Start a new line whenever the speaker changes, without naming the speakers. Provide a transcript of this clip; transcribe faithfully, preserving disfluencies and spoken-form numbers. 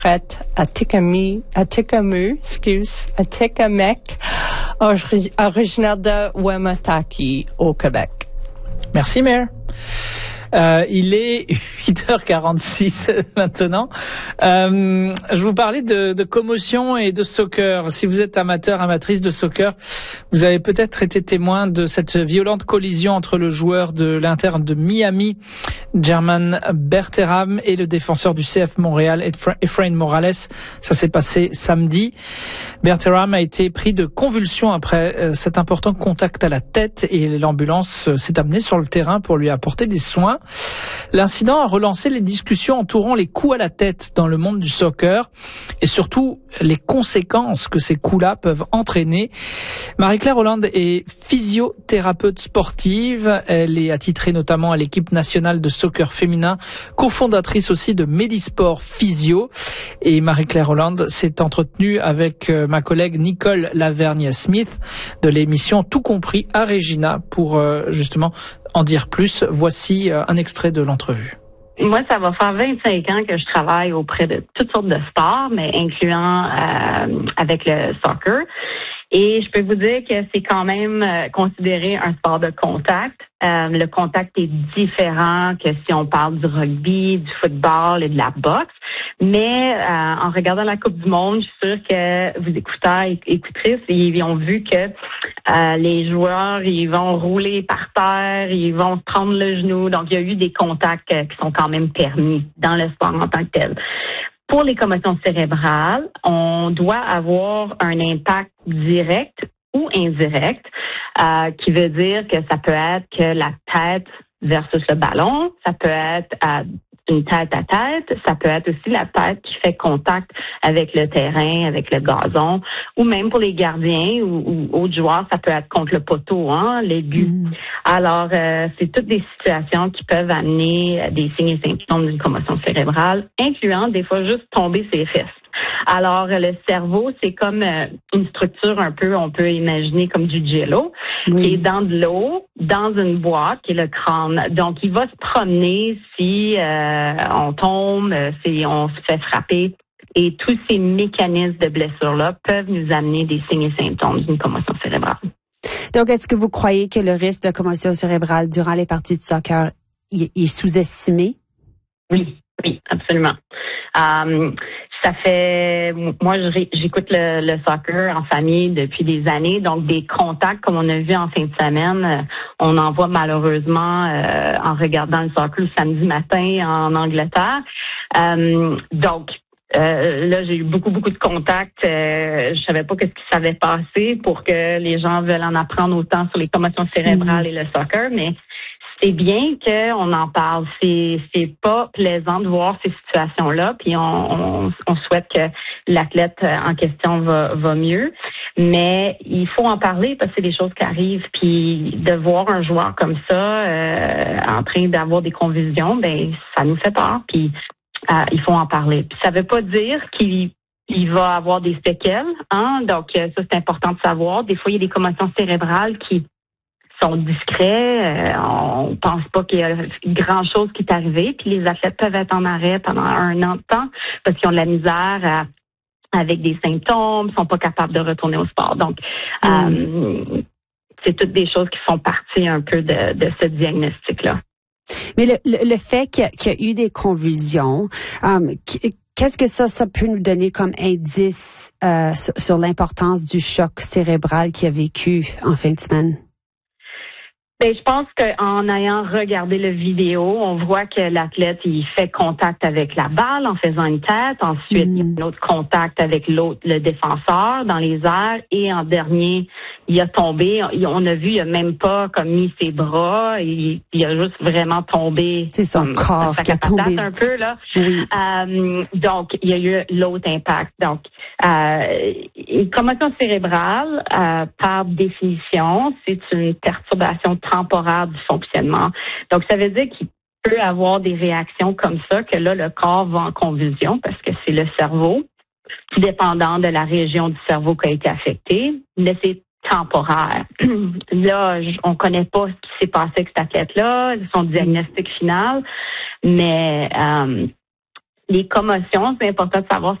Atikamekw, Atikamu, excuse, Atikamek, ori- originaire de Wamataki, au Québec.
Merci, Mère. Euh, il est huit heures quarante-six maintenant. Euh, je vous parlais de, de commotion et de soccer. Si vous êtes amateur, amatrice de soccer, vous avez peut-être été témoin de cette violente collision entre le joueur de l'Inter de Miami, German Berteram, et le défenseur du C F Montréal, Efrain Morales. Ça s'est passé samedi. Berteram a été pris de convulsions après euh, cet important contact à la tête et l'ambulance euh, s'est amenée sur le terrain pour lui apporter des soins. L'incident a relancé les discussions entourant les coups à la tête dans le monde du soccer et surtout les conséquences que ces coups-là peuvent entraîner. Marie-Claire Hollande est physiothérapeute sportive. Elle est attitrée notamment à l'équipe nationale de soccer féminin, cofondatrice aussi de Medisport Physio. Et Marie-Claire Hollande s'est entretenue avec ma collègue Nicole Lavergne-Smith de l'émission Tout compris à Regina pour justement en dire plus. Voici un extrait de l'entrevue.
Moi, ça va faire vingt-cinq ans que je travaille auprès de toutes sortes de sports, mais incluant euh, avec le soccer. Et je peux vous dire que c'est quand même considéré un sport de contact. Euh, le contact est différent que si on parle du rugby, du football et de la boxe. Mais euh, en regardant la Coupe du Monde, je suis sûre que vous écouteurs et écoutrices, ils ont vu que euh, les joueurs, ils vont rouler par terre, ils vont se prendre le genou. Donc, il y a eu des contacts euh, qui sont quand même permis dans le sport en tant que tel. Pour les commotions cérébrales, on doit avoir un impact direct ou indirect, euh, qui veut dire que ça peut être que la tête versus le ballon, ça peut être à une tête à tête, ça peut être aussi la tête qui fait contact avec le terrain, avec le gazon, ou même pour les gardiens ou, ou autres joueurs, ça peut être contre le poteau, hein, les buts. Mmh. Alors, euh, c'est toutes des situations qui peuvent amener des signes et symptômes d'une commotion cérébrale, incluant des fois juste tomber ses fesses. Alors, le cerveau, c'est comme euh, une structure un peu, on peut imaginer comme du jello, oui, qui est dans de l'eau, dans une boîte, qui est le crâne. Donc, il va se promener si euh, on tombe, si on se fait frapper. Et tous ces mécanismes de blessure-là peuvent nous amener des signes et symptômes d'une commotion cérébrale.
Donc, est-ce que vous croyez que le risque de commotion cérébrale durant les parties de soccer est sous-estimé?
Oui, oui, absolument. Um, Ça fait, moi, j'écoute le, le soccer en famille depuis des années, donc des contacts comme on a vu en fin de semaine, on en voit malheureusement euh, en regardant le soccer le samedi matin en Angleterre. Euh, donc, euh, là, j'ai eu beaucoup, beaucoup de contacts. Euh, je savais pas qu'est-ce qui s'avait passé pour que les gens veulent en apprendre autant sur les commotions cérébrales mmh. et le soccer, mais c'est bien qu'on en parle. C'est, c'est pas plaisant de voir ces situations-là, puis on, on, on souhaite que l'athlète en question va, va mieux. Mais il faut en parler parce que c'est des choses qui arrivent. Puis de voir un joueur comme ça euh, en train d'avoir des convulsions, ben ça nous fait peur. Puis euh, il faut en parler. Puis ça veut pas dire qu'il il va avoir des séquelles, hein. Donc ça c'est important de savoir. Des fois il y a des commotions cérébrales qui sont discrets, euh, on pense pas qu'il y a grand-chose qui est arrivé, puis les athlètes peuvent être en arrêt pendant un an de temps parce qu'ils ont de la misère à, avec des symptômes, sont pas capables de retourner au sport. Donc, mmh. euh, c'est toutes des choses qui font partie un peu de, de ce diagnostic-là.
Mais le, le, le fait qu'il y, a, qu'il y a eu des convulsions, um, qu'est-ce que ça, ça peut nous donner comme indice euh, sur, sur l'importance du choc cérébral qu'il a vécu en fin de semaine?
Ben, je pense qu'en ayant regardé la vidéo, on voit que l'athlète, il fait contact avec la balle en faisant une tête. Ensuite, mmh. il y a un autre contact avec l'autre, le défenseur dans les airs. Et en dernier, il a tombé. On a vu, il a même pas comme mis ses bras. Il, il a juste vraiment tombé.
C'est son
comme,
corps qui a tombé.
Un peu, là.
Oui.
Euh, donc, il y a eu l'autre impact. Donc, euh, une commotion cérébrale, euh, par définition, c'est une perturbation temporaire du fonctionnement. Donc, ça veut dire qu'il peut avoir des réactions comme ça, que là, le corps va en convulsion parce que c'est le cerveau, tout dépendant de la région du cerveau qui a été affectée, mais c'est temporaire. Là, on connaît pas ce qui s'est passé avec cet athlète-là, son diagnostic final, mais euh, les commotions, c'est important de savoir